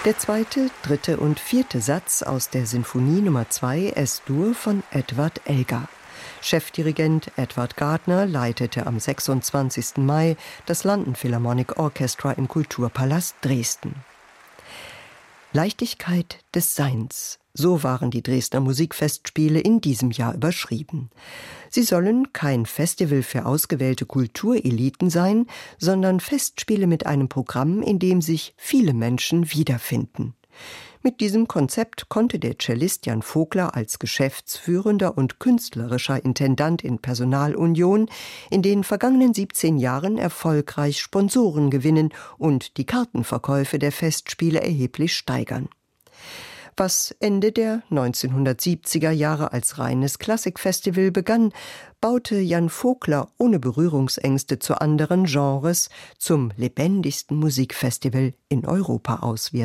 Der zweite, dritte und vierte Satz aus der Sinfonie Nummer 2 Es-Dur von Edward Elgar. Chefdirigent Edward Gardner leitete am 26. Mai das London Philharmonic Orchestra im Kulturpalast Dresden. Leichtigkeit des Seins. So waren die Dresdner Musikfestspiele in diesem Jahr überschrieben. Sie sollen kein Festival für ausgewählte Kultureliten sein, sondern Festspiele mit einem Programm, in dem sich viele Menschen wiederfinden. Mit diesem Konzept konnte der Cellist Jan Vogler als geschäftsführender und künstlerischer Intendant in Personalunion in den vergangenen 17 Jahren erfolgreich Sponsoren gewinnen und die Kartenverkäufe der Festspiele erheblich steigern. Was Ende der 1970er Jahre als reines Klassikfestival begann, baute Jan Vogler ohne Berührungsängste zu anderen Genres zum lebendigsten Musikfestival in Europa aus.